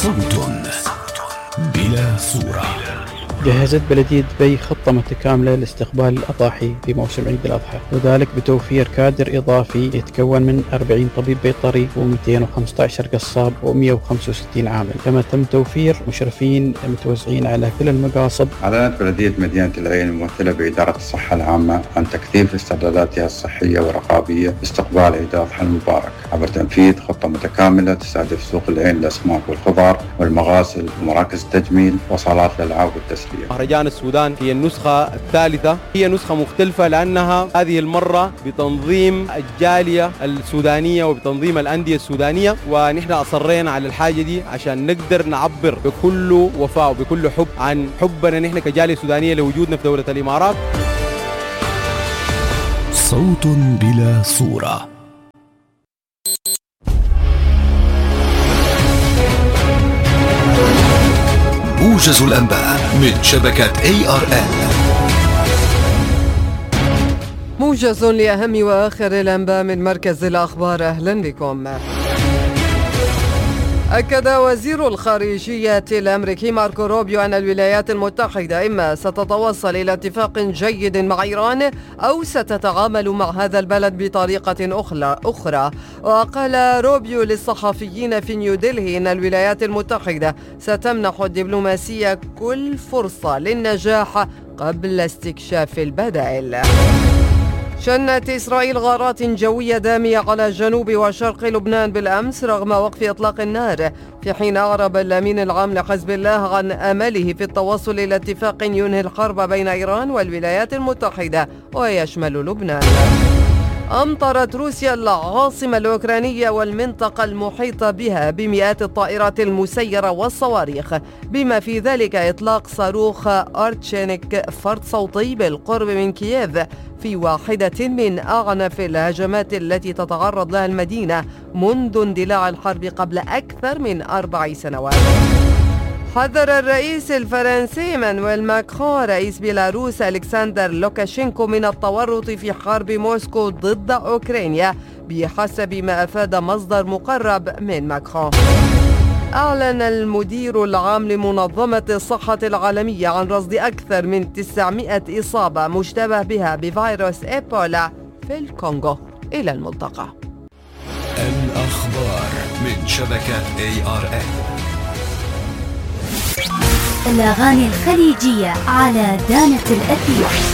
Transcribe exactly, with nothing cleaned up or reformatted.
صوت بلا صورة. جهزت بلدية دبي خطة متكاملة لاستقبال الأضاحي في موسم عيد الأضحى، وذلك بتوفير كادر إضافي يتكون من أربعين طبيب بيطري ومئتين وخمسة عشر قصاب ومئة وخمسة وستين عامل، كما تم توفير مشرفين متوزعين على كل المقاصد. أعلنت بلدية مدينة العين الممثلة بإدارة الصحة العامة عن تكثيف استعداداتها الصحية والرقابية باستقبال عيد الأضحى المبارك عبر تنفيذ خطة متكاملة تستهدف سوق العين للأسماك والخضار والمغاسل ومراكز التجميل وصالات الألعاب والتسلية. مهرجان السودان هي النسخة الثالثة، هي نسخة مختلفة لأنها هذه المرة بتنظيم الجالية السودانية وبتنظيم الأندية السودانية، ونحن أصرينا على الحاجة دي عشان نقدر نعبر بكل وفاء وبكل حب عن حبنا نحن كجالية سودانية لوجودنا في دولة الإمارات. صوت بلا صورة. موجز الأنباء من شبكة إيه آر إل. موجز لأهم وآخر الأنباء من مركز الأخبار. أهلا بكم. أكد وزير الخارجية الأمريكي ماركو روبيو أن الولايات المتحدة إما ستتوصل إلى اتفاق جيد مع إيران أو ستتعامل مع هذا البلد بطريقة أخرى. وقال روبيو للصحفيين في نيودلهي أن الولايات المتحدة ستمنح الدبلوماسية كل فرصة للنجاح قبل استكشاف البدائل. شنت إسرائيل غارات جوية دامية على جنوب وشرق لبنان بالأمس رغم وقف إطلاق النار، في حين أعرب الأمين العام لحزب الله عن أمله في التوصل إلى اتفاق ينهي الحرب بين إيران والولايات المتحدة ويشمل لبنان. أمطرت روسيا العاصمة الأوكرانية والمنطقة المحيطة بها بمئات الطائرات المسيرة والصواريخ، بما في ذلك إطلاق صاروخ أرتشينيك فرد صوتي بالقرب من كييف في واحدة من أعنف الهجمات التي تتعرض لها المدينة منذ اندلاع الحرب قبل أكثر من أربع سنوات. حذر الرئيس الفرنسي إيمانويل ماكرون رئيس بيلاروس ألكسندر لوكاشينكو من التورط في حرب موسكو ضد أوكرانيا بحسب ما أفاد مصدر مقرب من ماكرون. أعلن المدير العام لمنظمة الصحة العالمية عن رصد أكثر من تسعمئة إصابة مشتبه بها بفيروس إيبولا في الكونغو. إلى الملتقى. الأخبار من شبكة إيه آر إل. الأغاني الخليجية على دانة الأثير.